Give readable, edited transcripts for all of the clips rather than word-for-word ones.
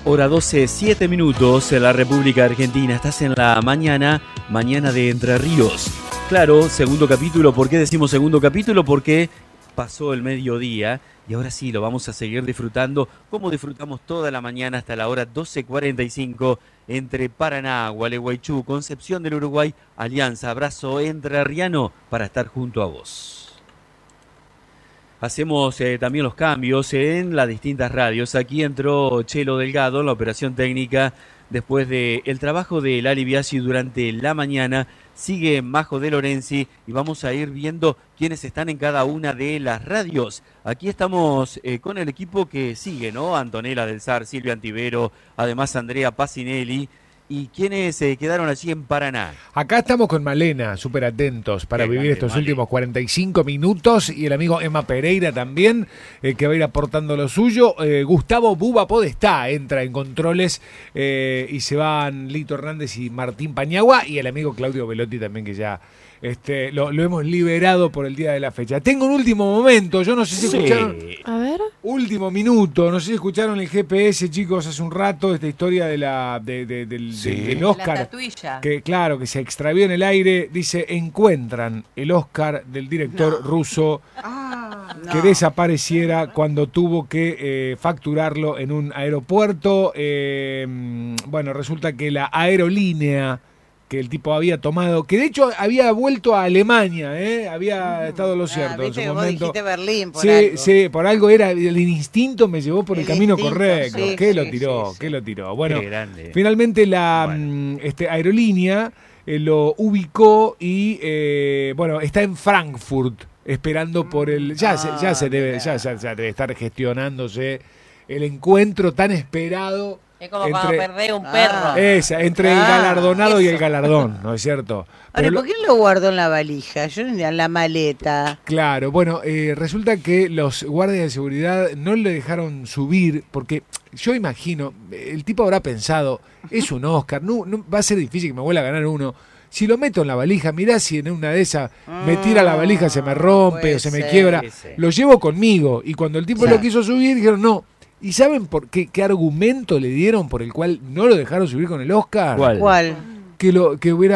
Hora 12, 7 minutos en la República Argentina. Estás en la mañana de Entre Ríos. Claro, segundo capítulo. ¿Por qué decimos segundo capítulo? Porque pasó el mediodía y ahora sí lo vamos a seguir disfrutando como disfrutamos toda la mañana hasta la hora 12:45 entre Paraná, Gualeguaychú, Concepción del Uruguay, Alianza, abrazo entrerriano para estar junto a vos. Hacemos también los cambios en las distintas radios. Aquí entró Chelo Delgado en la operación técnica después del trabajo de Lali Biasi durante la mañana. Sigue Majo de Lorenzi y vamos a ir viendo quiénes están en cada una de las radios. Aquí estamos con el equipo que sigue, ¿no? Antonella del Sar, Silvia Antivero, además Andrea Pacinelli. ¿Y quiénes quedaron allí en Paraná? Acá estamos con Malena, súper atentos para vivir estos últimos 45 minutos. Y el amigo Emma Pereira también, que va a ir aportando lo suyo. Gustavo Buba Podestá entra en controles y se van Lito Hernández y Martín Paniagua. Y el amigo Claudio Velotti también, que ya lo hemos liberado por el día de la fecha. Tengo un último momento, yo no sé si escucharon. A ver. Último minuto, no sé si escucharon el GPS, chicos, hace un rato, esta historia de del Oscar. La estatuilla. Que claro, que se extravió en el aire. Dice, encuentran el Oscar del director ruso que desapareciera cuando tuvo que facturarlo en un aeropuerto. Bueno, resulta que la aerolínea que el tipo había tomado, que de hecho había vuelto a Alemania, había estado lo cierto en su viste, momento. vos dijiste Berlín por Sí, algo. sí, por algo era, el instinto me llevó por el camino instinto, correcto. sí, ¿Qué sí, lo tiró? sí. ¿Qué lo tiró? Bueno, Qué grande. finalmente la aerolínea lo ubicó y bueno, está en Frankfurt esperando por el ya debe estar gestionándose el encuentro tan esperado. Es como cuando perdés un perro. Entre el galardonado y el eso. galardón, ¿no es cierto? Ahora, ¿por qué lo guardó en la valija? Yo en la maleta. Claro, bueno, resulta que los guardias de seguridad no le dejaron subir porque yo imagino, el tipo habrá pensado, es un Oscar, no va a ser difícil que me vuelva a ganar uno. Si lo meto en la valija, mirá si en una de esas me tira la valija, se me rompe o se me quiebra, lo llevo conmigo. Y cuando el tipo lo quiso subir, dijeron no. ¿Y saben por qué argumento le dieron por el cual no lo dejaron subir con el Oscar? ¿Cuál? Que hubiera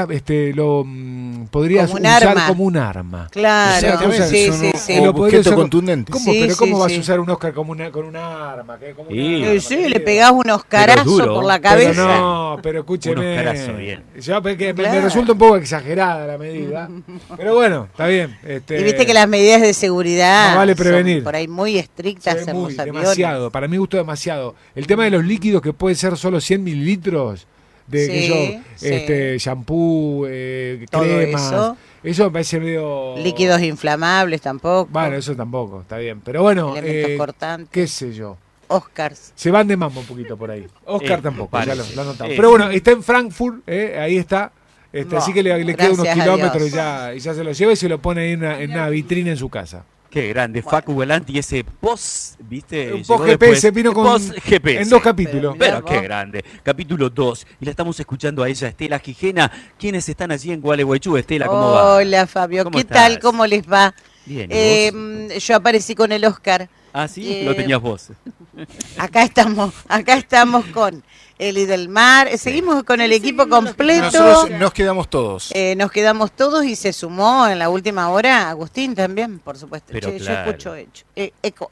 podrías como un usar arma. como un arma. Claro, Exactamente. sí. Lo Un podría objeto usar- contundente. ¿Cómo? Sí, ¿Pero sí, cómo vas sí. a usar un Oscar con un arma? Como Sí. un arma, Sí, querido? le pegás unos carazos duro. por la Pero cabeza. no, pero escúcheme. Unos carazos, bien. Yo, porque me Claro. resulta un poco exagerada la medida. Pero bueno, está bien. Y viste que las medidas de seguridad Más vale prevenir. son por ahí muy estrictas Sí, en muy, los aviones. demasiado. Para mí gusto demasiado. El tema de los líquidos que pueden ser solo 100 mililitros de Sí, que sí. shampoo, Todo cremas. Eso me parece medio... Líquidos inflamables tampoco. Bueno, eso tampoco, está bien. Pero bueno, Elementos cortantes. qué sé yo. Oscars. Se van de mambo un poquito por ahí. Oscar tampoco, ya parece. lo anotamos. Pero bueno, está en Frankfurt, ahí está. Así que le quedan unos gracias a kilómetros y Dios. ya se lo lleva y se lo pone ahí en una vitrina en su casa. Qué grande, Facu Volanti, ese post, ¿viste? Un Llegó post GPS, vino con post GPS. en 2 capítulos. Pero Mirá qué grande. Capítulo 2. Y la estamos escuchando a ella, Estela Gijena. ¿Quiénes están allí en Gualeguaychú? Estela, ¿cómo va? Hola Fabio, ¿Cómo ¿qué estás? tal? ¿Cómo les va? Bien, ¿y vos? Yo aparecí con el Oscar. Ah, sí, lo tenías vos. Acá estamos con Eli del Mar. Seguimos con el equipo completo. Nosotros nos quedamos todos. Nos quedamos todos y se sumó en la última hora Agustín también, por supuesto. Pero Yo claro. escucho eco.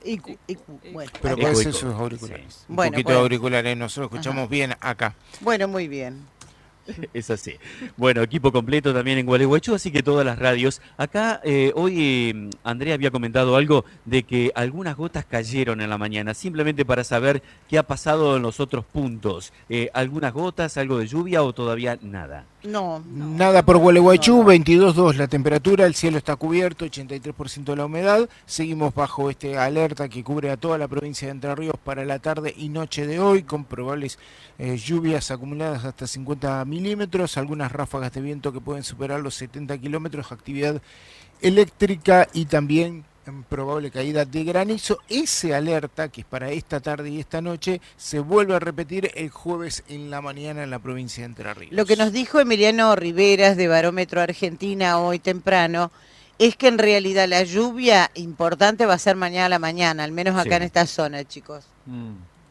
Bueno, Pero Eco, puede eco. ser sus auriculares. Un Bueno, poquito bueno. de auriculares, nosotros escuchamos bien acá. bueno, muy bien. Es así. Bueno, equipo completo también en Gualeguaychú, así que todas las radios. Acá hoy Andrea había comentado algo de que algunas gotas cayeron en la mañana, simplemente para saber qué ha pasado en los otros puntos. ¿Algunas gotas, algo de lluvia o todavía nada? No. Nada por Gualeguaychú, 22.2 la temperatura, el cielo está cubierto, 83% de la humedad. Seguimos bajo este alerta que cubre a toda la provincia de Entre Ríos para la tarde y noche de hoy, con probables lluvias acumuladas hasta 50 milímetros, algunas ráfagas de viento que pueden superar los 70 kilómetros, actividad eléctrica y también en probable caída de granizo. Ese alerta, que es para esta tarde y esta noche, se vuelve a repetir el jueves en la mañana en la provincia de Entre Ríos. Lo que nos dijo Emiliano Riveras de Barómetro Argentina hoy temprano es que en realidad la lluvia importante va a ser mañana a la mañana, al menos acá Sí. en esta zona, chicos.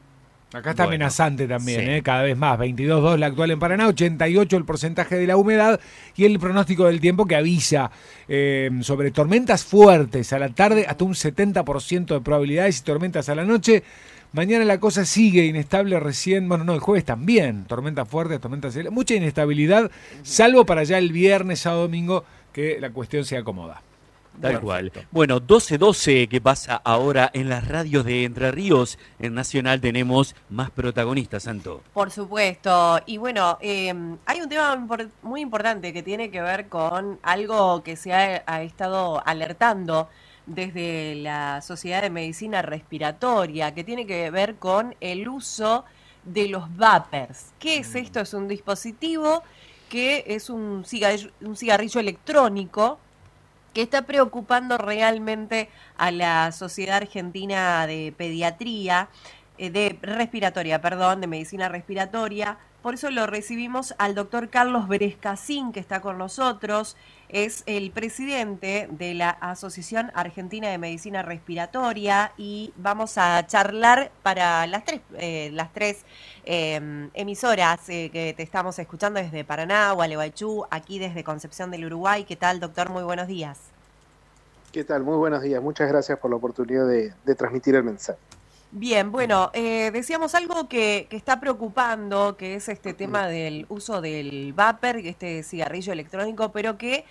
Acá está Bueno, amenazante también, sí. cada vez más. 22,2 la actual en Paraná, 88 el porcentaje de la humedad y el pronóstico del tiempo que avisa sobre tormentas fuertes a la tarde, hasta un 70% de probabilidades y tormentas a la noche. Mañana la cosa sigue inestable recién, bueno, no, el jueves también, tormentas fuertes, mucha inestabilidad, salvo para ya el viernes a domingo que la cuestión se acomoda. Tal cual. Bueno, 12:12 que pasa ahora en las radios de Entre Ríos. En Nacional tenemos más protagonistas, Santo. Por supuesto. Y bueno, hay un tema muy importante que tiene que ver con algo que se ha estado alertando desde la Sociedad de Medicina Respiratoria, que tiene que ver con el uso de los vapers. ¿Qué es esto? Es un dispositivo que es un cigarrillo electrónico que está preocupando realmente a la Sociedad Argentina de Pediatría, de Medicina Respiratoria. Por eso lo recibimos al doctor Carlos Berescacín, que está con nosotros. Es el presidente de la Asociación Argentina de Medicina Respiratoria y vamos a charlar para las tres emisoras que te estamos escuchando desde Paraná, Gualeguaychú, aquí desde Concepción del Uruguay. ¿Qué tal, doctor? Muy buenos días. ¿Qué tal? Muy buenos días. Muchas gracias por la oportunidad de transmitir el mensaje. Bien, bueno, decíamos algo que está preocupando, que es este tema del uso del vapor, este cigarrillo electrónico, pero que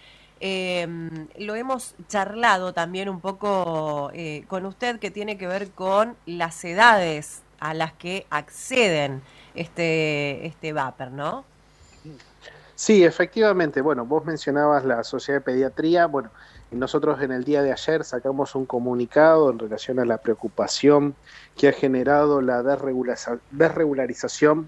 lo hemos charlado también un poco con usted, que tiene que ver con las edades a las que acceden este vapor, ¿no? Sí, efectivamente. Bueno, vos mencionabas la Sociedad de Pediatría. Bueno, nosotros en el día de ayer sacamos un comunicado en relación a la preocupación que ha generado la desregularización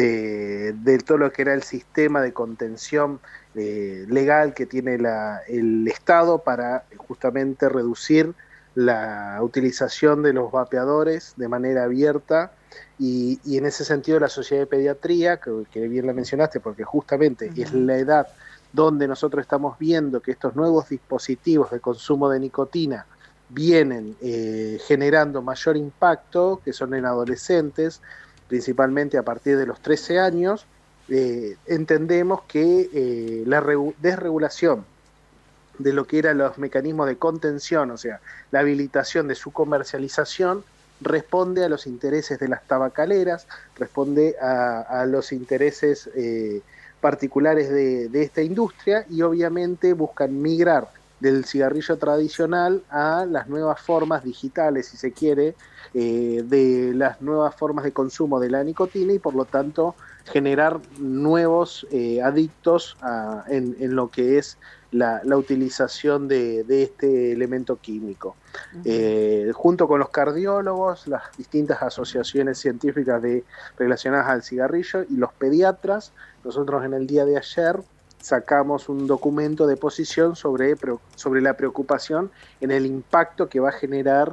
de todo lo que era el sistema de contención legal que tiene el Estado para justamente reducir la utilización de los vapeadores de manera abierta y en ese sentido la Sociedad de Pediatría, que bien la mencionaste porque justamente es la edad donde nosotros estamos viendo que estos nuevos dispositivos de consumo de nicotina vienen generando mayor impacto, que son en adolescentes, principalmente a partir de los 13 años, entendemos que la desregulación de lo que eran los mecanismos de contención, o sea, la habilitación de su comercialización, responde a los intereses de las tabacaleras, responde a los intereses particulares de esta industria y obviamente buscan migrar del cigarrillo tradicional a las nuevas formas digitales, si se quiere, de las nuevas formas de consumo de la nicotina y por lo tanto generar nuevos adictos en lo que es la utilización de este elemento químico. Junto con los cardiólogos, las distintas asociaciones científicas relacionadas al cigarrillo y los pediatras, nosotros en el día de ayer sacamos un documento de posición sobre la preocupación en el impacto que va a generar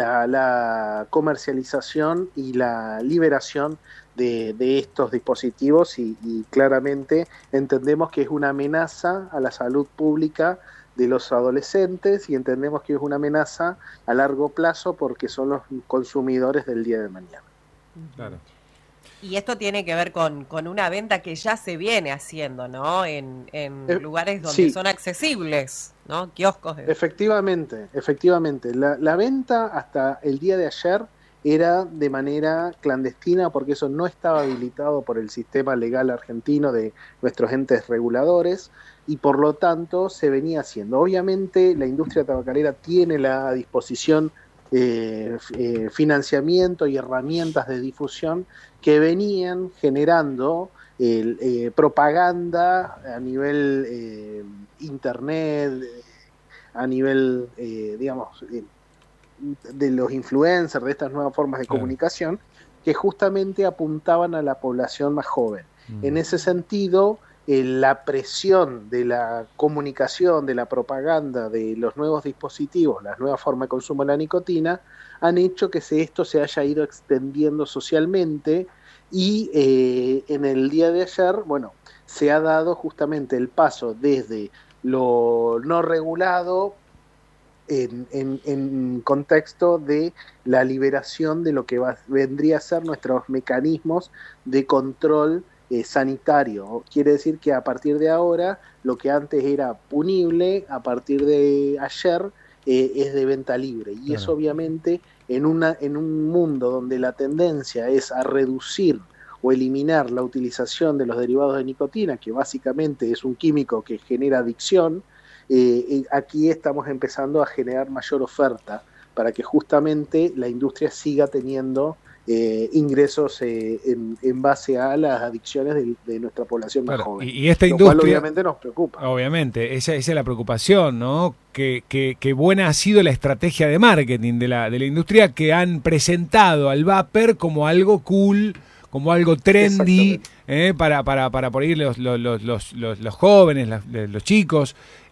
la comercialización y la liberación de estos dispositivos y claramente entendemos que es una amenaza a la salud pública de los adolescentes y entendemos que es una amenaza a largo plazo porque son los consumidores del día de mañana. Claro. Y esto tiene que ver con una venta que ya se viene haciendo, ¿no? En lugares donde sí. son accesibles, ¿no? Kioscos. Efectivamente. La venta hasta el día de ayer era de manera clandestina porque eso no estaba habilitado por el sistema legal argentino de nuestros entes reguladores y por lo tanto se venía haciendo. Obviamente la industria tabacalera tiene a disposición financiamiento y herramientas de difusión que venían generando propaganda a nivel internet, a nivel, de los influencers, de estas nuevas formas de comunicación, que justamente apuntaban a la población más joven. En ese sentido, la presión de la comunicación, de la propaganda de los nuevos dispositivos, las nuevas formas de consumo de la nicotina, han hecho que esto se haya ido extendiendo socialmente y en el día de ayer, bueno, se ha dado justamente el paso desde lo no regulado en contexto de la liberación de lo que vendría a ser nuestros mecanismos de control sanitario. Quiere decir que a partir de ahora, lo que antes era punible, a partir de ayer es de venta libre. Y eso obviamente en un mundo donde la tendencia es a reducir o eliminar la utilización de los derivados de nicotina, que básicamente es un químico que genera adicción, aquí estamos empezando a generar mayor oferta para que justamente la industria siga teniendo ingresos en base a las adicciones de nuestra población más joven. Y esta industria, lo cual obviamente nos preocupa. Obviamente, esa es la preocupación, ¿no? Que buena ha sido la estrategia de marketing de la industria, que han presentado al vapor como algo cool, como algo trendy, para por ahí los jóvenes, los chicos,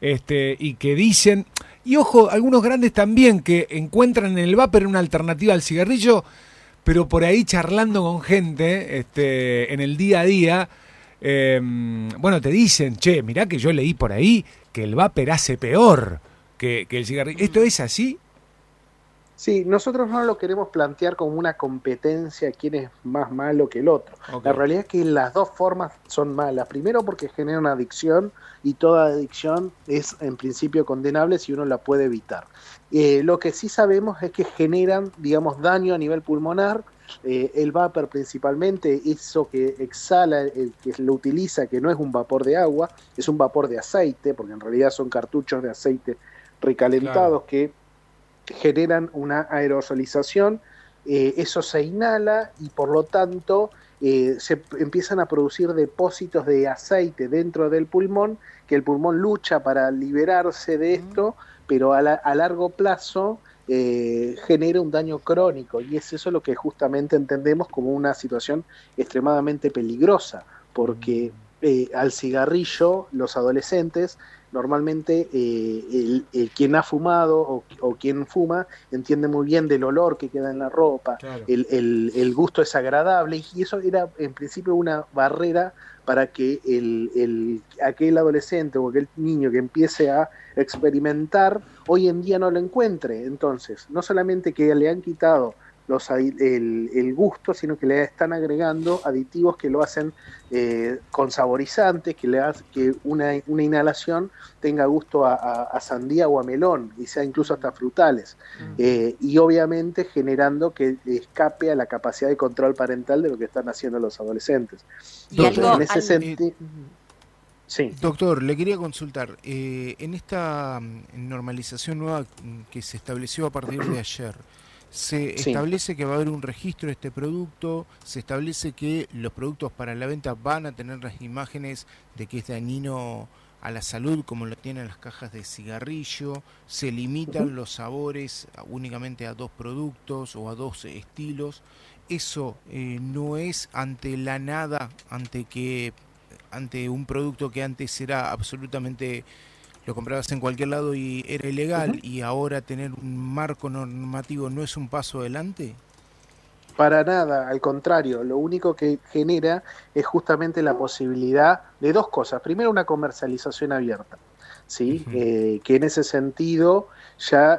y que dicen, y ojo, algunos grandes también que encuentran en el vapor una alternativa al cigarrillo, pero por ahí charlando con gente en el día a día, bueno, te dicen, che, mirá que yo leí por ahí que el vapor hace peor que el cigarrillo. ¿Esto es así? Sí, nosotros no lo queremos plantear como una competencia, quién es más malo que el otro. Okay. La realidad es que las dos formas son malas. Primero porque generan adicción, y toda adicción es en principio condenable si uno la puede evitar. Lo que sí sabemos es que generan, digamos, daño a nivel pulmonar. El vapor principalmente, eso que exhala, que lo utiliza, que no es un vapor de agua, es un vapor de aceite, porque en realidad son cartuchos de aceite recalentados, claro, que generan una aerosolización, eso se inhala y por lo tanto se empiezan a producir depósitos de aceite dentro del pulmón, que el pulmón lucha para liberarse de esto, pero a largo plazo genera un daño crónico, y es eso lo que justamente entendemos como una situación extremadamente peligrosa, porque al cigarrillo los adolescentes normalmente quien ha fumado o quien fuma entiende muy bien del olor que queda en la ropa, claro, el gusto es agradable, y eso era en principio una barrera para que aquel adolescente o aquel niño que empiece a experimentar hoy en día no lo encuentre. Entonces, no solamente que le han quitado el gusto, sino que le están agregando aditivos que lo hacen con saborizantes, que le hace que una inhalación tenga gusto a sandía o a melón, y sea incluso hasta frutales, y obviamente generando que escape a la capacidad de control parental de lo que están haciendo los adolescentes. Doctor, en ese sentido, sí. Doctor, le quería consultar, en esta normalización nueva que se estableció a partir de ayer, se establece que va a haber un registro de este producto, se establece que los productos para la venta van a tener las imágenes de que es dañino a la salud, como lo tienen las cajas de cigarrillo, se limitan los sabores únicamente a 2 productos o a 2 estilos. Eso no es ante la nada, ante un producto que antes era absolutamente, lo comprabas en cualquier lado y era ilegal, y ahora tener un marco normativo no es un paso adelante. Para nada, al contrario, lo único que genera es justamente la posibilidad de 2 cosas. Primero, una comercialización abierta, ¿sí? Que en ese sentido ya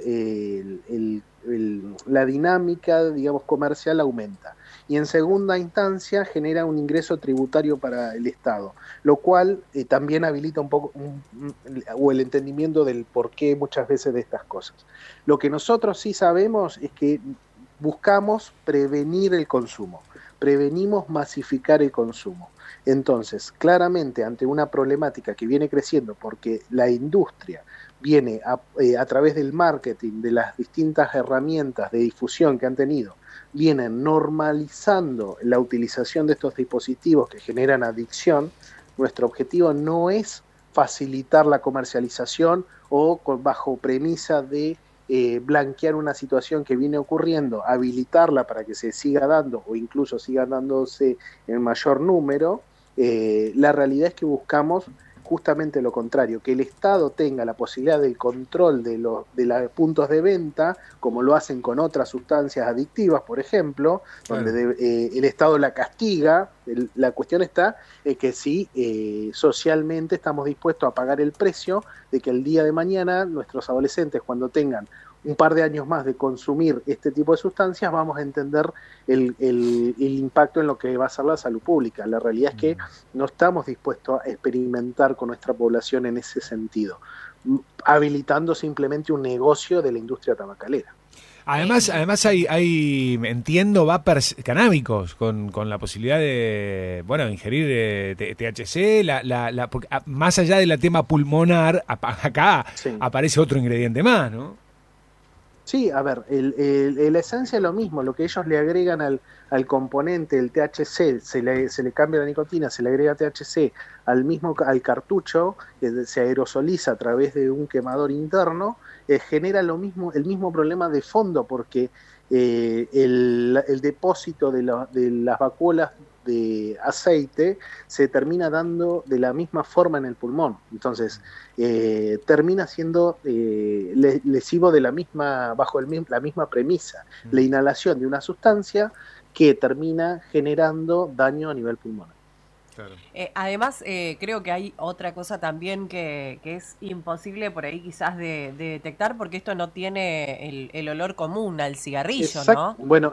la dinámica, digamos, comercial aumenta. Y en segunda instancia genera un ingreso tributario para el Estado, lo cual también habilita un poco o el entendimiento del porqué muchas veces de estas cosas. Lo que nosotros sí sabemos es que buscamos prevenir el consumo, prevenimos masificar el consumo. Entonces, claramente ante una problemática que viene creciendo porque la industria viene a través del marketing, de las distintas herramientas de difusión que han tenido, vienen normalizando la utilización de estos dispositivos que generan adicción. Nuestro objetivo no es facilitar la comercialización o bajo premisa de blanquear una situación que viene ocurriendo, habilitarla para que se siga dando o incluso siga dándose en mayor número. La realidad es que buscamos justamente lo contrario, que el Estado tenga la posibilidad del control de los puntos de venta, como lo hacen con otras sustancias adictivas, por ejemplo, Claro. donde el Estado la castiga. La cuestión está que si socialmente estamos dispuestos a pagar el precio de que el día de mañana nuestros adolescentes, cuando tengan un par de años más de consumir este tipo de sustancias, vamos a entender el impacto en lo que va a ser la salud pública. La realidad es que no estamos dispuestos a experimentar con nuestra población en ese sentido, habilitando simplemente un negocio de la industria tabacalera. Además hay entiendo, vapers canábicos con la posibilidad de, bueno, ingerir THC, porque, más allá del tema pulmonar, acá Sí. aparece otro ingrediente más, ¿no? Sí, a ver, la esencia es lo mismo, lo que ellos le agregan al componente, el THC, se le cambia la nicotina, se le agrega THC al cartucho, que se aerosoliza a través de un quemador interno, genera el mismo problema de fondo, porque el depósito de las vacuolas de aceite se termina dando de la misma forma en el pulmón. Entonces, termina siendo lesivo de la misma premisa, la inhalación de una sustancia que termina generando daño a nivel pulmonar. Claro. Además, creo que hay otra cosa también que es imposible por ahí quizás de detectar, porque esto no tiene el olor común al cigarrillo, ¿no? Bueno,